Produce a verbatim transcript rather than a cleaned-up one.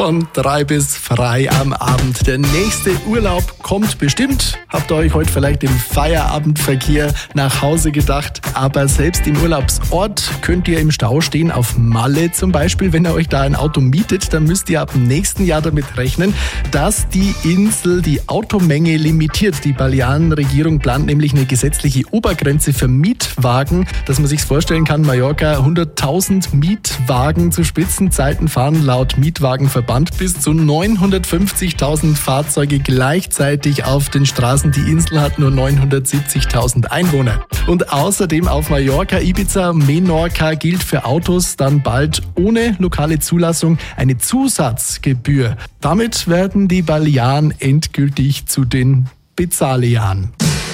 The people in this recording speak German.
Von drei bis frei am Abend. Der nächste Urlaub kommt bestimmt. Habt ihr euch heute vielleicht im Feierabendverkehr nach Hause gedacht? Aber selbst im Urlaubsort könnt ihr im Stau stehen. Auf Malle zum Beispiel. Wenn ihr euch da ein Auto mietet, dann müsst ihr ab dem nächsten Jahr damit rechnen, dass die Insel die Automenge limitiert. Die Balearenregierung plant nämlich eine gesetzliche Obergrenze für Mietwagen, dass man sich vorstellen kann, Mallorca hunderttausend Mietwagen zu Spitzenzeiten fahren laut Mietwagenverband bis zu neunhundertfünfzigtausend Fahrzeuge gleichzeitig auf den Straßen. Die Insel hat nur neunhundertsiebzigtausend Einwohner. Und außerdem auf Mallorca, Ibiza, Menorca gilt für Autos dann bald ohne lokale Zulassung eine Zusatzgebühr. Damit werden die Balearen endgültig zu den Bezahlejahren.